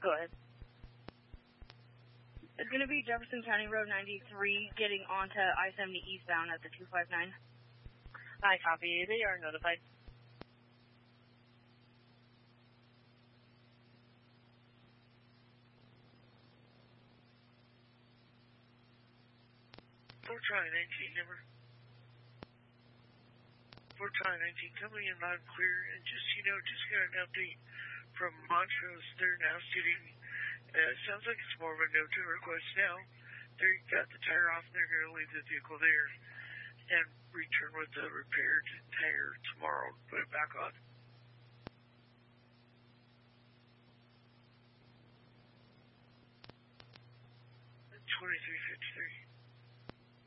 Go ahead. It's going to be Jefferson County Road 93, getting onto I-70 eastbound at the 259. I copy. They are notified. Fort Charlie 19, number. Fort Charlie 19, coming in loud and clear, and just got an update from Montrose. They're now sitting. Sounds like it's more of a no-tow request now. They got the tire off, and they're going to leave the vehicle there and return with the repaired tire tomorrow and put it back on. 2350.